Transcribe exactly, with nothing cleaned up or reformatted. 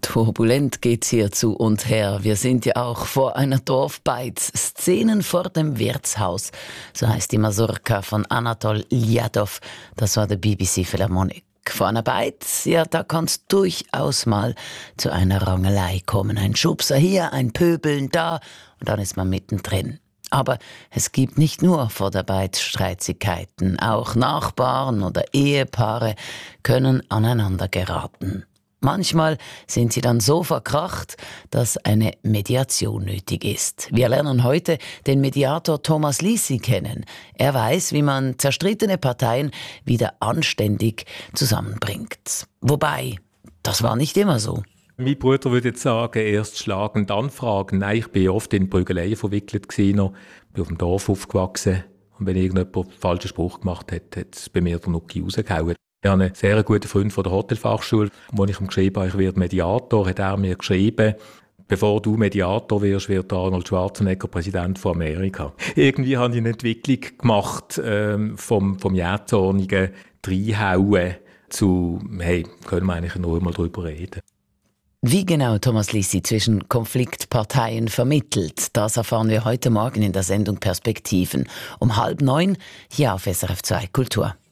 Turbulent geht's hier zu und her. Wir sind ja auch vor einer Dorfbeiz. Szenen vor dem Wirtshaus. So heißt die Mazurka von Anatol Ljadov. Das war der B B C Philharmonic. Vor einer Beiz, ja, da kann's durchaus mal zu einer Rangelei kommen. Ein Schubser hier, ein Pöbeln da und dann ist man mittendrin. Aber es gibt nicht nur vor der Beiz Streitigkeiten. Auch Nachbarn oder Ehepaare können aneinander geraten. Manchmal sind sie dann so verkracht, dass eine Mediation nötig ist. Wir lernen heute den Mediator Thomas Lissi kennen. Er weiß, wie man zerstrittene Parteien wieder anständig zusammenbringt. Wobei, das war nicht immer so. Mein Bruder würde jetzt sagen, erst schlagen, dann fragen. Nein, ich bin oft in Prügeleien verwickelt gewesen. Ich bin auf dem Dorf aufgewachsen. Und wenn irgendjemand einen falschen Spruch gemacht hat, hat es bei mir der Nuki rausgehauen. Ich habe einen sehr guten Freund von der Hotelfachschule, wo ich ihm geschrieben habe, ich werde Mediator, hat er mir geschrieben, bevor du Mediator wirst, wird Arnold Schwarzenegger Präsident von Amerika. Irgendwie habe ich eine Entwicklung gemacht, ähm, vom, vom jähzornigen Reinhauen zu, hey, können wir eigentlich nur mal drüber reden. Wie genau Thomas Lissi zwischen Konfliktparteien vermittelt, das erfahren wir heute Morgen in der Sendung Perspektiven. Um halb neun hier auf S R F zwei Kultur.